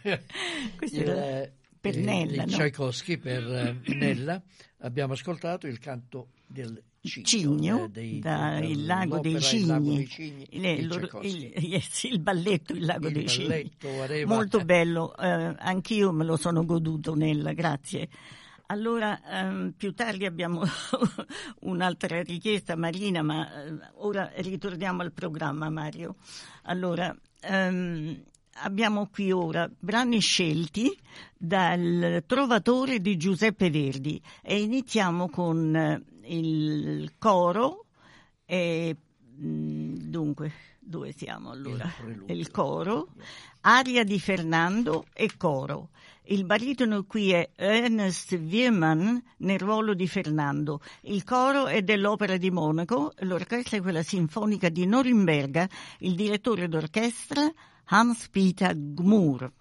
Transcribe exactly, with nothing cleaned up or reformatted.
Questo il, era per eh, Nella, di no? Tchaikovsky per eh, Nella. Abbiamo ascoltato il canto del Cigno, Cigno, eh, dei, da del- Il lago dei l'opera Il lago cigni, dei cigni il, di loro- Tchaikovsky. il- yes, il balletto Il lago Il dei cigni, balletto Areva. molto bello, eh, anch'io me lo sono goduto, Nella, grazie. Allora, ehm, più tardi abbiamo un'altra richiesta, Marina, ma eh, ora ritorniamo al programma, Mario. Allora, ehm, abbiamo qui ora brani scelti dal Trovatore di Giuseppe Verdi e iniziamo con eh, il coro e mh, dunque, dove siamo allora? Il preludio. Il coro, aria di Fernando e coro. Il baritono qui è Ernest Wierman nel ruolo di Fernando. Il coro è dell'Opera di Monaco, l'orchestra è quella sinfonica di Norimberga, il direttore d'orchestra Hans-Peter Gmur.